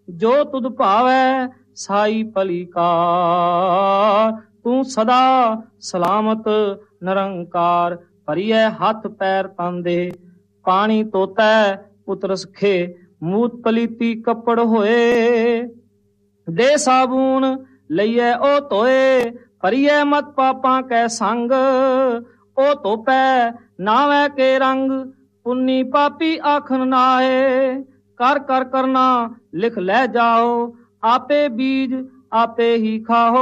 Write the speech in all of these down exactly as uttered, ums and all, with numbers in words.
जो तुद भावै साई भली कार। तू सदा सलामत निरंकार, भरिए हथ पैर तन दे। पानी तोतै पुत्र सखे, मूत पलीती कपड़ होए। दे साबून लइए ओ धोए, भरिए मत पापां कै संग। ओ धोपै नावै के रंग, पुन्नी पापी आखन नाए। कर कर करना लिख लै जाओ, आपे बीज आपे ही खाओ।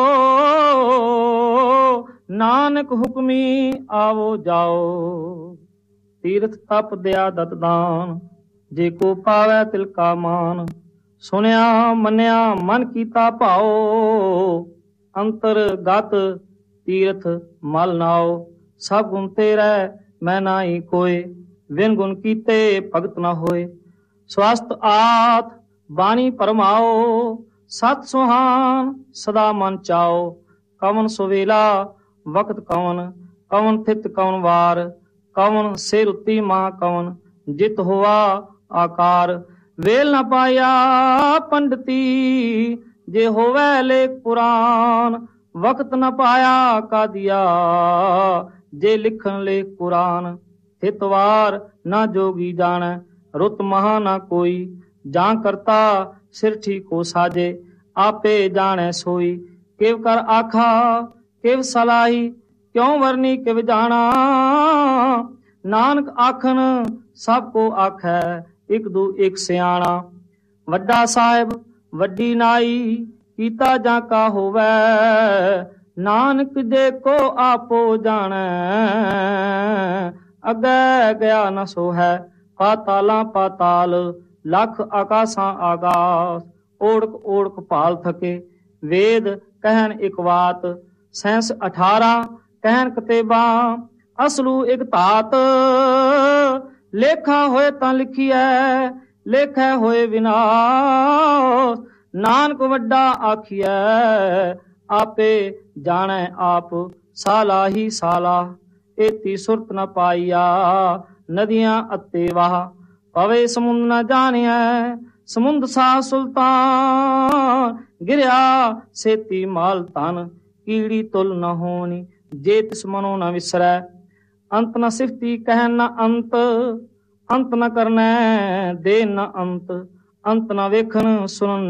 नानक हुक्मी आवो जाओ। तीर्थ तप दया दत दान, जे को पावै तिल का मान। सुनिया मनिया मन कीता भाओ, अंतर गत तीर्थ मल नाओ। सब गुण तेरै मैं नाई कोय, बिन गुण कीते भगत न होए। स्वस्थ आत बाणी परमाओ, सत सुहान सदा मन चाओ। कवन सुवेला वक्त कवन, कवन थित कवन वार। कवन सिर उत्ती मां कवन, जित हुआ आकार। वेल न पाया पंडिती, जे होवै लेख पुराण। वक्त न पाया का दिया, जे लिखन लेख पुराण। हितवार न जोगी जानै, रुत महा न कोई। जां करता सिर ठीक हो साजे, आपे जाने सोई। किव कर आखा किव सलाही, क्यों वरनी किव जाना। नानक आखन सब को आखै, एक दू एक सियाणा। वड्डा साहिब वड्डी नाई, कीता जां का होवै। नानक जे को आपो जानै, अगै गया न सो है। पातालां पाताल लख आकाशां आकाश, ओढ़क ओढ़क भाल थके। वेद कहन एक बात, सैंस अठारह कहन कतेबा। असलू एक धात, लेखा होए तां लिखिए, लेखै होए विनाश। नानक वड्डा आखिए, आपे जाने आप। साला ही साला एती सुरत न पाईया, नदियां अते वाह। पवे समुंद न जानिया, समुंद सा सुल्तान। गिरया सेती माल तन, कीड़ी तुल न होनी। जे तिस मनो न विसरै, अंत न सिफती कहन न अंत। अंत न करनै दे न अंत, अंत न वेखन सुनन